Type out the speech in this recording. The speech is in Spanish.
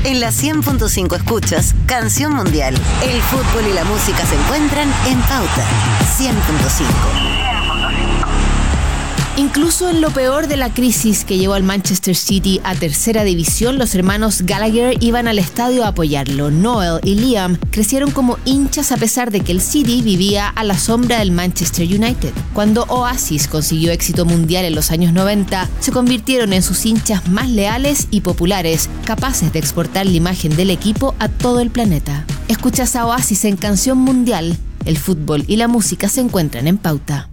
En la 100.5 escuchas Canción Mundial. El fútbol y la música se encuentran en Pauta 100.5. Incluso en lo peor de la crisis que llevó al Manchester City a tercera división, los hermanos Gallagher iban al estadio a apoyarlo. Noel y Liam crecieron como hinchas a pesar de que el City vivía a la sombra del Manchester United. Cuando Oasis consiguió éxito mundial en los años 90, se convirtieron en sus hinchas más leales y populares, capaces de exportar la imagen del equipo a todo el planeta. Escuchas a Oasis en Canción Mundial. El fútbol y la música se encuentran en Pauta.